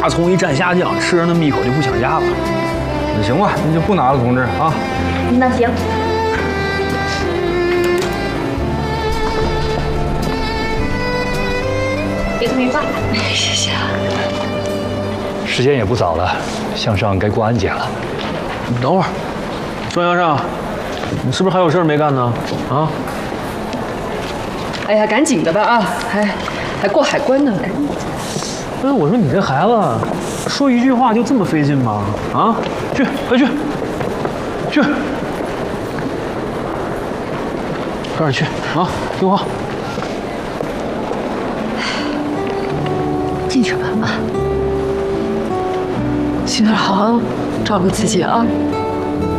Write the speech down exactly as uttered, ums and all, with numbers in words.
大葱一蘸虾酱，吃着那么一口就不想家了。 那行吧，那就不拿了，同志啊。 那行。别特别饭，谢谢啊。 时间也不早了，向上该过安检了。 你等会儿，庄向上，你是不是还有事没干呢？啊？ 哎呀，赶紧的吧啊，还还过海关呢。 哎，我说你这孩子，说一句话就这么费劲吗？啊，去，快去，去，快点去啊！听话。 进去吧啊，媳妇儿好好照顾自己啊。